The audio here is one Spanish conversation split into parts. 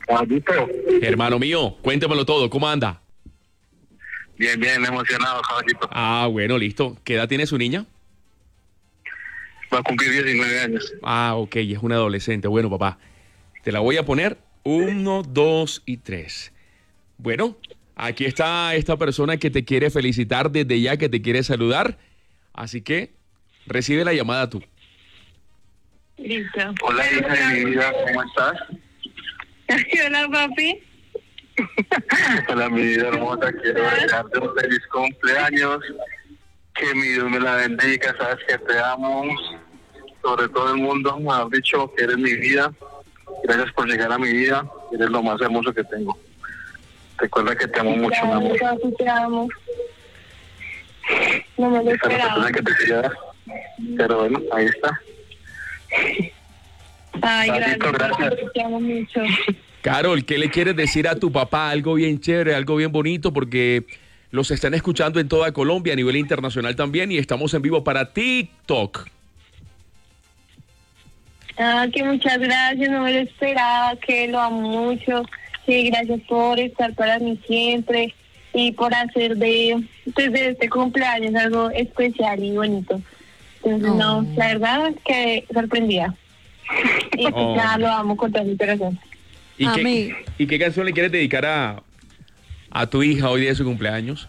Caballito, Hermano mío, cuéntemelo todo, ¿cómo anda? bien, bien emocionado, caballito. Ah, bueno, listo. ¿Qué edad tiene su niña? Va a cumplir 19 años. Ah, ok, es una adolescente. Bueno, papá, te la voy a poner 1, 2 y 3. Bueno, aquí está esta persona que te quiere felicitar desde ya, que te quiere saludar. Así que recibe la llamada tú. Listo. Hola, hija de mi vida, ¿cómo estás? Hola, papi. Hola, mi vida hermosa, quiero desearte un feliz cumpleaños. Que mi Dios me la bendiga, sabes que te amo. Sobre todo el mundo, me has dicho que eres mi vida. Gracias por llegar a mi vida, eres lo más hermoso que tengo. Recuerda que te amo mucho, mi amor. Papi, te amo. No me lo Esta es la esperaba. persona que te quería, pero bueno, ahí está. Ay, Papito, gracias, gracias. papi, te amo mucho. Carol, ¿qué le quieres decir a tu papá? Algo bien chévere, algo bien bonito, porque los están escuchando en toda Colombia, a nivel internacional también, y estamos en vivo para TikTok. Que muchas gracias, no me lo esperaba, que lo amo mucho. Sí, gracias por estar para mí siempre y por hacer de este cumpleaños algo especial y bonito. Entonces, no, la verdad es que sorprendida. Y pues Oh. nada, lo amo con todo mi corazón. ¿Y qué canción le quieres dedicar a tu hija hoy día de su cumpleaños?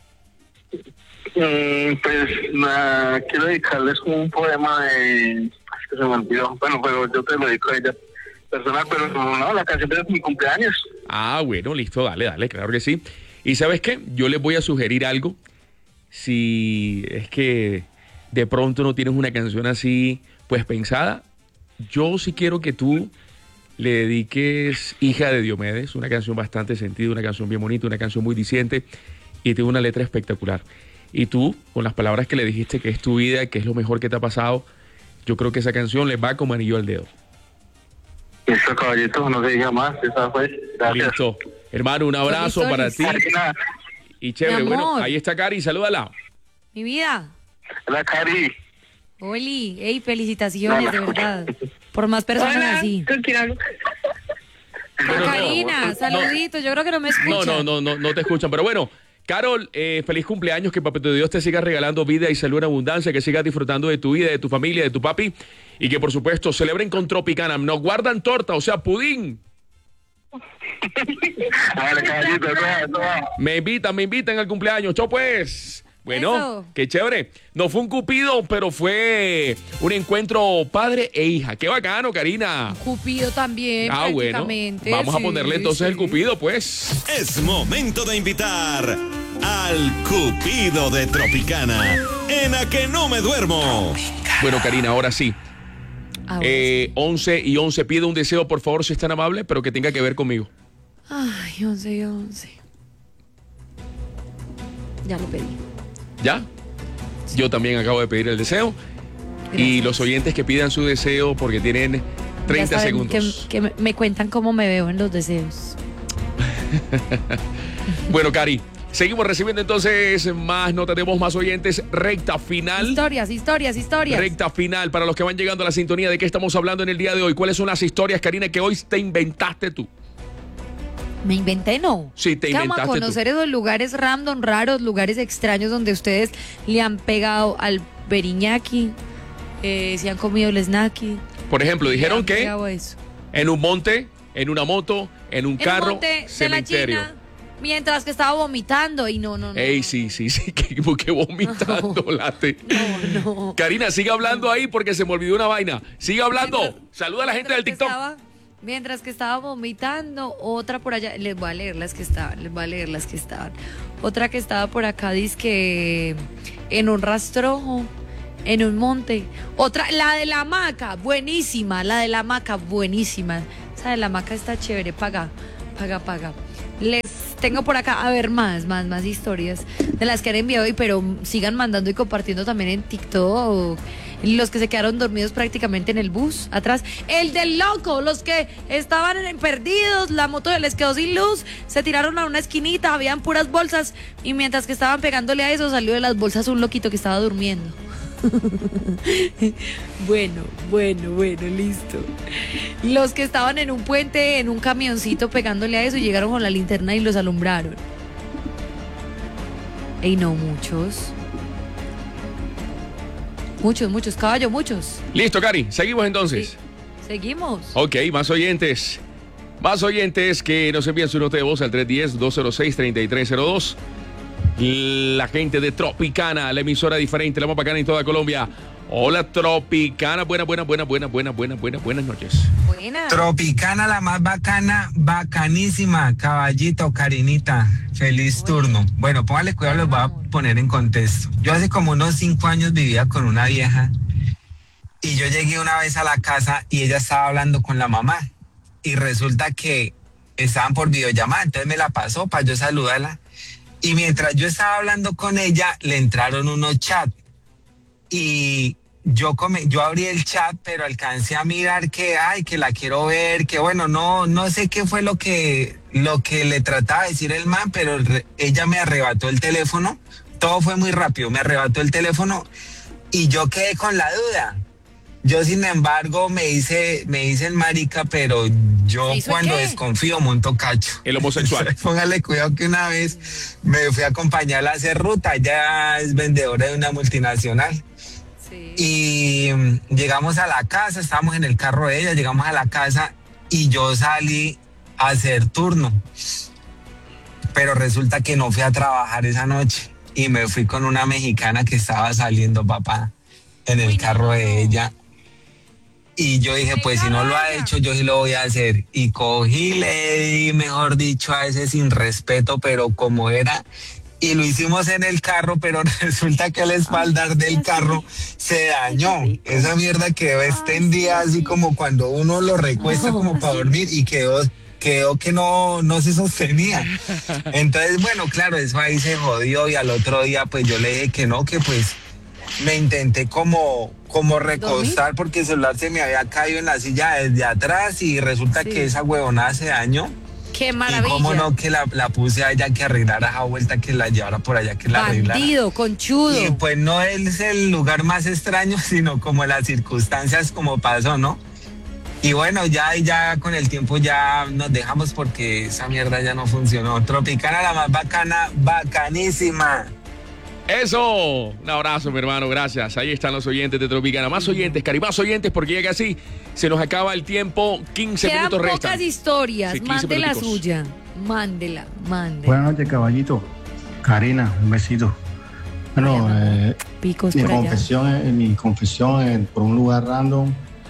Pues nada, quiero dedicarles un poema de... Es que se me olvidó. Bueno, pero yo te lo dedico a ella personal, pero no, la canción de mi cumpleaños. Ah, bueno, listo, dale, dale, claro que sí. ¿Y sabes qué? Yo les voy a sugerir algo. Si es que de pronto no tienes una canción así, pues pensada, yo sí quiero que tú le dediques Hija de Diomedes, una canción bastante sentida, una canción bien bonita, una canción muy diciente y tiene una letra espectacular. Y tú, con las palabras que le dijiste que es tu vida, que es lo mejor que te ha pasado, yo creo que esa canción le va como anillo al dedo. Listo, caballito, no se diga más, esa fue. Gracias. Listo. Hermano, un abrazo Listo, para listo. ti. Karina, Y chévere, Mi bueno, amor. ahí está Cari, salúdala. Mi vida. hola, Cari. Oli, hey, felicitaciones, de Hola. verdad. Por más personas Hola, así. ¿con quién hablo? Pero no, Karina, no. saluditos. Yo creo que no me escuchan. No te escuchan. Pero bueno, Carol, feliz cumpleaños, que Papito Dios te siga regalando vida y salud en abundancia, que sigas disfrutando de tu vida, de tu familia, de tu papi, y que por supuesto celebren con Tropicana. Nos guardan torta, o sea, pudín. Dale, caballito, eso va. Me invitan al cumpleaños. Chau pues. Bueno, Eso. qué chévere. No fue un cupido, pero fue un encuentro padre e hija. Qué bacano, Karina. Cupido también, Ah, bueno. prácticamente. Vamos a sí, ponerle entonces sí. el cupido, pues. Es momento de invitar al Cupido de Tropicana en A Que No Me Duermo. Bueno, Karina, ahora sí. Ahora sí. 11 y 11. Pido un deseo, por favor, si es tan amable, pero que tenga que ver conmigo. Ay, 11 y 11. Ya lo pedí. ¿Ya? Yo también acabo de pedir el deseo. Y Gracias. los oyentes que pidan su deseo porque tienen Ya 30 saben segundos. Que me cuentan cómo me veo en los deseos. Bueno, Cari, seguimos recibiendo entonces más notas de voz, más oyentes. Recta final. Historias. Recta final para los que van llegando a la sintonía de qué estamos hablando en el día de hoy. ¿Cuáles son las historias, Karina, que hoy te inventaste tú? Me inventé, no. Sí, te Que vamos a inventaste conocer esos lugares random, raros, lugares extraños donde ustedes le han pegado al beriñaki, si han comido el snacky. Por ejemplo, dijeron Le han que pegado eso. en un monte, en una moto, en un En carro, un monte de la cementerio. China, mientras que estaba vomitando y no. Ey, sí, que vomitando, late. No. Karina, sigue hablando ahí porque se me olvidó una vaina. Sigue hablando. Saluda a la gente del TikTok. Mientras que estaba vomitando, otra por allá, les voy a leer las que estaban. Otra que estaba por acá, dizque en un rastrojo, en un monte. Otra, la de la hamaca, buenísima. Esa de la hamaca está chévere, paga. Les tengo por acá, a ver, más historias de las que han enviado hoy, pero sigan mandando y compartiendo también en TikTok. Los que se quedaron dormidos prácticamente en el bus atrás. El del loco, los que estaban perdidos, la moto les quedó sin luz, se tiraron a una esquinita, habían puras bolsas y mientras que estaban pegándole a eso salió de las bolsas un loquito que estaba durmiendo. Bueno, listo. Los que estaban en un puente, en un camioncito pegándole a eso, llegaron con la linterna y los alumbraron. Ey, no, muchos. Muchos, caballo, muchos. Listo, Cari, seguimos entonces. Sí. Seguimos. Ok, más oyentes. Más oyentes que nos envían su nota de voz al 310-206-3302. La gente de Tropicana, la emisora diferente, la más bacana en toda Colombia. Hola, Tropicana. Buenas noches. Buenas. Tropicana, la más bacana, bacanísima. Caballito, Karinita, feliz turno. Bueno, póngale cuidado, les voy a poner en contexto. Yo hace como unos 5 años vivía con una vieja y yo llegué una vez a la casa y ella estaba hablando con la mamá y resulta que estaban por videollamada, entonces me la pasó para yo saludarla y mientras yo estaba hablando con ella le entraron unos chats y yo abrí el chat, pero alcancé a mirar que la quiero ver, que bueno, no sé qué fue lo que le trataba de decir el man, pero ella me arrebató el teléfono, todo fue muy rápido, me arrebató el teléfono y yo quedé con la duda. Yo, sin embargo, me hice el marica, pero yo cuando desconfío monto cacho. El homosexual. Póngale cuidado que una vez me fui a acompañarla a hacer ruta, ella es vendedora de una multinacional. Sí. Y llegamos a la casa, estábamos en el carro de ella, llegamos a la casa y yo salí a hacer turno. Pero resulta que no fui a trabajar esa noche y me fui con una mexicana que estaba saliendo, papá, en el carro de ella. Y yo dije, pues si no lo ha hecho, yo sí lo voy a hacer. Y cogí, le di, mejor dicho, a ese sin respeto, pero como era. Y lo hicimos en el carro, pero resulta que el espaldar del carro se dañó. Esa mierda quedó extendida así como cuando uno lo recuesta como para dormir y quedó que no se sostenía. Entonces, bueno, claro, eso ahí se jodió y al otro día pues yo le dije que no, que pues me intenté como recostar porque el celular se me había caído en la silla desde atrás y resulta que esa huevonada se dañó. ¡Qué maravilla! Y cómo no que la puse a ella que arreglara esa vuelta, que la llevara por allá, que la arreglara. Bandido, conchudo. Y pues no es el lugar más extraño, sino como las circunstancias como pasó, ¿no? Y bueno, ya con el tiempo ya nos dejamos porque esa mierda ya no funcionó. Tropicana, la más bacana, bacanísima. Eso, un abrazo, mi hermano, gracias. Ahí están los oyentes de Tropicana. Más oyentes, Cari, más oyentes, porque llega así. Se nos acaba el tiempo, 15 Quedan minutos restan. pocas historias, Sí, 15 mande la minuticos. suya. Mándela. Buenas noches, caballito. Karina, un besito. Bueno, Picos mi por allá. confesión por un lugar random.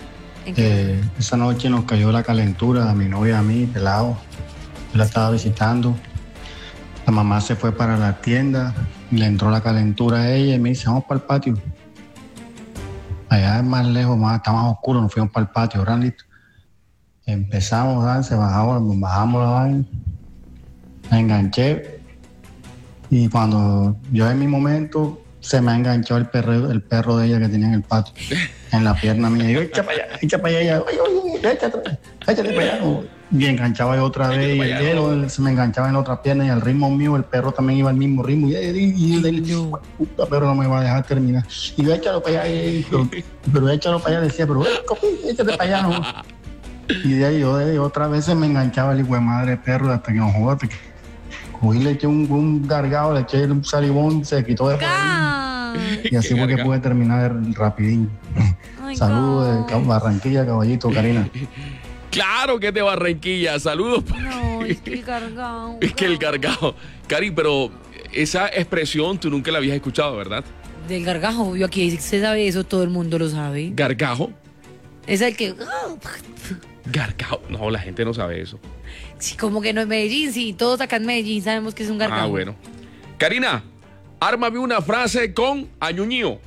Esa noche nos cayó la calentura a mi novia, a mí, pelado. Yo la estaba visitando. La mamá se fue para la tienda y le entró la calentura a ella y me dice, vamos para el patio. Allá es más lejos, está más oscuro, nos fuimos para el patio, ¿verdad? Listo. Empezamos a darse, bajamos la vaina, me enganché y cuando yo en mi momento se me ha enganchado el perro de ella que tenía en el patio, en la pierna mía. Y yo, echa para allá, ella, oye, échate para allá. Y enganchaba yo otra vez, y el dedo se me enganchaba en la otra pierna y al ritmo mío, el perro también iba al mismo ritmo. Y puta, pero no me va a dejar terminar. Y yo, échalo para allá, pero échalo para allá, decía, pero échate para allá, no. Y de ahí yo otra vez se me enganchaba el hijo de madre perro hasta que no joda, porque cogí, le eché un gargado, le eché un salivón, se quitó de y así fue que pude terminar rapidín. Saludos de Barranquilla, caballito, Karina. Claro que es de Barranquilla, saludos. No, es que el gargao. Es que el gargao. Cari, pero esa expresión tú nunca la habías escuchado, ¿verdad? Del gargajo, yo aquí se sabe eso, todo el mundo lo sabe. ¿Gargajo? Es el que... Gargao. No, la gente no sabe eso. Sí, como que no en Medellín, sí, todos acá en Medellín sabemos que es un gargajo. Ah, bueno. Karina, ármame una frase con añuñío.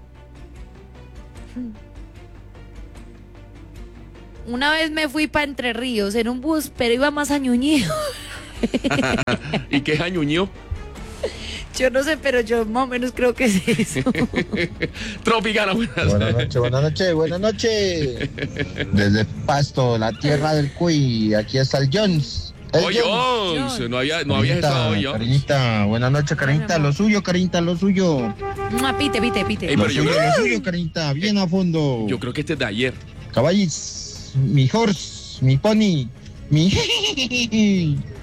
Una vez me fui para Entre Ríos en un bus, pero iba más añuñío. ¿Y qué es añuñío? Yo no sé, pero yo más o menos creo que es eso. Tropicana, Buenas noches. Desde Pasto, la tierra del cuy, aquí está el Jones. Oye, no había estado hoy, Carinita, buenas noches, Carinita. Lo suyo, Carinita, lo suyo. Pite. Lo suyo, Carinita, bien a fondo. Yo creo que este es de ayer. Caballis, mi horse, mi pony, mi...